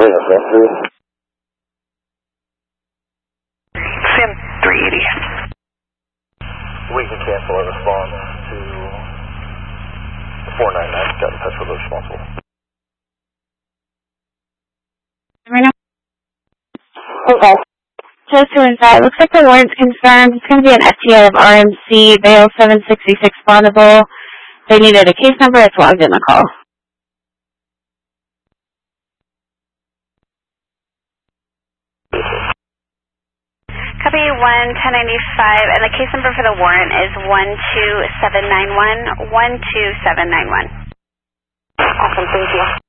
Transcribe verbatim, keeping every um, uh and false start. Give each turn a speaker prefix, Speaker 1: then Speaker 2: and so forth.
Speaker 1: Sim three eighty.
Speaker 2: We can cancel our response to four nine nine. Got in touch with the responsible.
Speaker 3: Okay. Just to inside, looks like the warrant's confirmed. It's going to be an F T O of R M C, bail seven sixty-six bondable. They needed a case number. It's logged in the call.
Speaker 4: Copy one ten ninety-five, and the case number for the warrant is one two seven nine one, one two seven nine one.
Speaker 3: Awesome, thank you.